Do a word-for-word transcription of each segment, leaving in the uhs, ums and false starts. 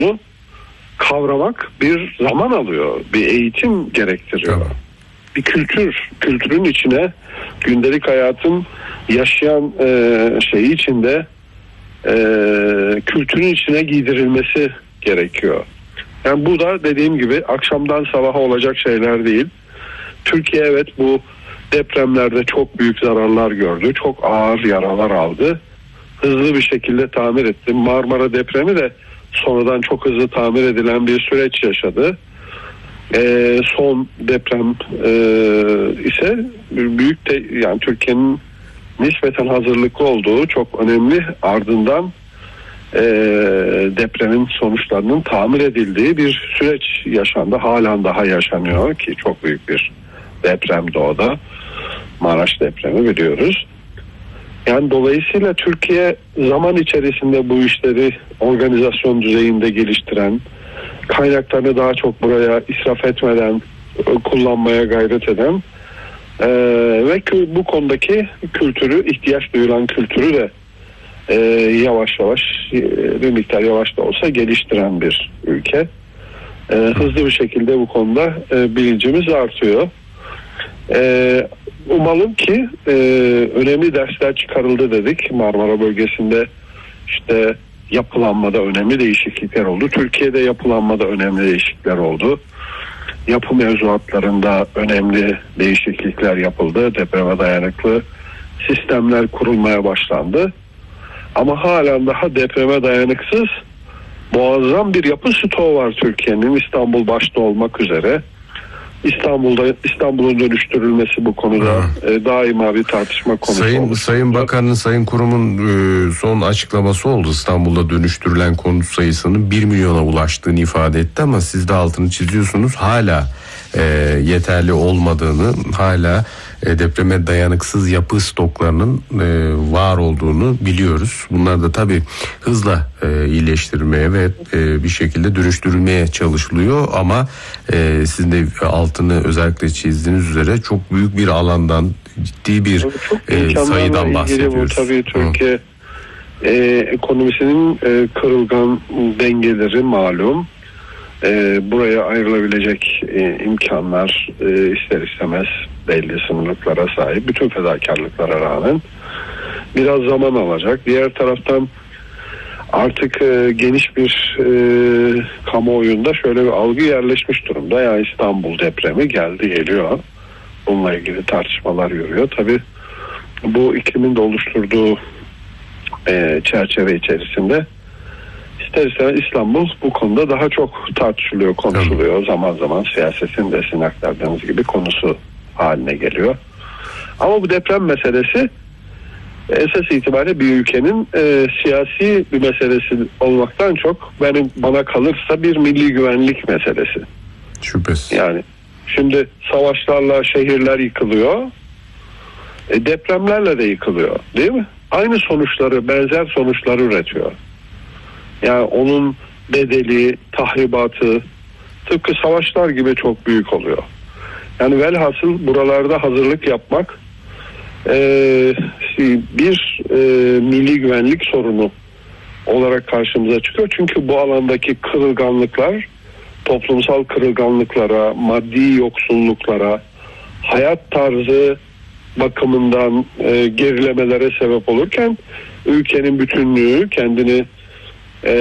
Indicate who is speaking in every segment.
Speaker 1: olduğunu kavramak bir zaman alıyor, bir eğitim gerektiriyor. Tamam. Bir kültür, kültürün içine, gündelik hayatın yaşayan e, şeyi içinde e, kültürün içine giydirilmesi gerekiyor. Yani bu da dediğim gibi akşamdan sabaha olacak şeyler değil. Türkiye evet bu depremlerde çok büyük zararlar gördü, çok ağır yaralar aldı. Hızlı bir şekilde tamir etti. Marmara depremi de sonradan çok hızlı tamir edilen bir süreç yaşadı. Ee, son deprem e, ise büyük de yani Türkiye'nin nispeten hazırlıklı olduğu çok önemli, ardından e, depremin sonuçlarının tamir edildiği bir süreç yaşandı. Halen daha yaşanıyor ki çok büyük bir deprem doğuda. Maraş depremi biliyoruz. Yani dolayısıyla Türkiye zaman içerisinde bu işleri organizasyon düzeyinde geliştiren, kaynaklarını daha çok buraya israf etmeden kullanmaya gayret eden e, ve bu konudaki kültürü, ihtiyaç duyulan kültürü de e, yavaş yavaş bir miktar yavaş da olsa geliştiren bir ülke. E, hızlı bir şekilde bu konuda e, bilincimiz artıyor. E, umalım ki e, önemli dersler çıkarıldı dedik. Marmara bölgesinde işte yapılanmada önemli değişiklikler oldu. Türkiye'de yapılanmada önemli değişiklikler oldu. Yapı mevzuatlarında önemli değişiklikler yapıldı. Depreme dayanıklı sistemler kurulmaya başlandı. Ama halen daha depreme dayanıksız muazzam bir yapı stoğu var Türkiye'nin, İstanbul başta olmak üzere. İstanbul'da İstanbul'un dönüştürülmesi bu konuda e, daima bir tartışma konusu.
Speaker 2: Sayın
Speaker 1: oldu.
Speaker 2: Sayın Bakan'ın, Sayın Kurum'un e, son açıklaması oldu. İstanbul'da dönüştürülen konut sayısının bir milyona ulaştığını ifade etti ama siz de altını çiziyorsunuz. Hala e, yeterli olmadığını, hala e, depreme dayanıksız yapı stoklarının e, var olduğunu biliyoruz. Bunlar da tabii hızla e, iyileştirmeye ve e, bir şekilde dönüştürülmeye çalışılıyor ama e, sizin de altını özellikle çizdiğiniz üzere çok büyük bir alandan, ciddi bir e, sayıdan bahsediyoruz.
Speaker 1: Bu tabii Türkiye e, ekonomisinin e, kırılgan dengeleri malum. E, buraya ayrılabilecek e, imkanlar e, ister istemez belli sınırlıklara sahip. Bütün fedakarlıklara rağmen biraz zaman alacak. Diğer taraftan artık e, geniş bir e, kamuoyunda şöyle bir algı yerleşmiş durumda. Yani İstanbul depremi geldi geliyor. Bununla ilgili tartışmalar yürüyor. Tabii bu iklimin de oluşturduğu e, çerçeve içerisinde İster istemez İstanbul bu konuda daha çok tartışılıyor, konuşuluyor. Tabii. Zaman zaman siyasetin de sizin aktardığınız gibi konusu haline geliyor. Ama bu deprem meselesi esas itibariyle bir ülkenin e, siyasi bir meselesi olmaktan çok benim bana kalırsa bir milli güvenlik meselesi.
Speaker 2: Şüphesiz.
Speaker 1: Yani şimdi savaşlarla şehirler yıkılıyor. E, depremlerle de yıkılıyor, değil mi? Aynı sonuçları, benzer sonuçları üretiyor. Yani onun bedeli, tahribatı tıpkı savaşlar gibi çok büyük oluyor. Yani velhasıl buralarda hazırlık yapmak e, bir e, milli güvenlik sorunu olarak karşımıza çıkıyor. Çünkü bu alandaki kırılganlıklar toplumsal kırılganlıklara, maddi yoksulluklara, hayat tarzı bakımından e, gerilemelere sebep olurken ülkenin bütünlüğü kendini e,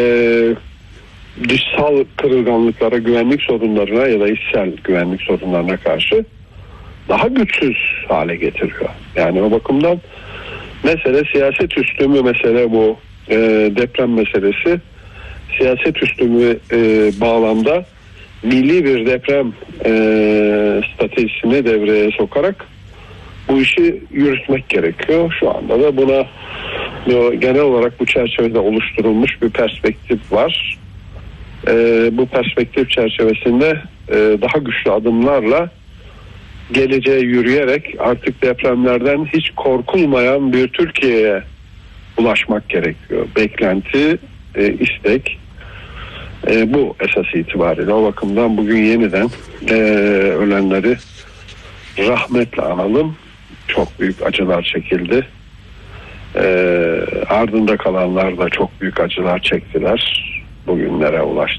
Speaker 1: dışsal kırılganlıklara, güvenlik sorunlarına ya da içsel güvenlik sorunlarına karşı daha güçsüz hale getiriyor. Yani o bakımdan mesele siyaset üstü mesele bu e, deprem meselesi. Siyaset üstü e, bağlamda milli bir deprem e, stratejisini devreye sokarak bu işi yürütmek gerekiyor. Şu anda da buna genel olarak bu çerçevede oluşturulmuş bir perspektif var. E, bu perspektif çerçevesinde e, daha güçlü adımlarla geleceğe yürüyerek artık depremlerden hiç korkulmayan bir Türkiye'ye ulaşmak gerekiyor. Beklenti, e, istek e, bu esas itibariyle. O bakımdan bugün yeniden e, ölenleri rahmetle analım. Çok büyük acılar çekildi. E, ardında kalanlar da çok büyük acılar çektiler. bugünlere ulaştık.